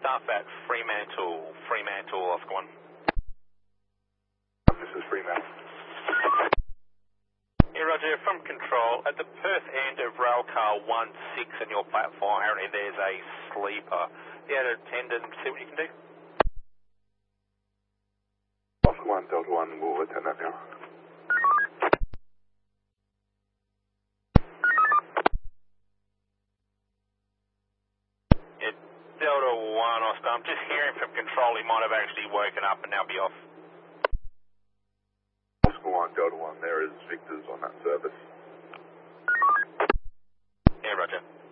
staff at Fremantle, Oscar 1. This is Fremantle. Yeah, Roger, from control, at the Perth end of railcar 16 on your platform, apparently there's a sleeper. You had to attend and see what you can do? Oscar 1, Delta 1, we'll attend that now. Yeah, Delta 1, Oscar, I'm just hearing from control he might have actually woken up and now be off. Oscar 1, Delta 1, there is Victor's on that service. Yeah, Roger.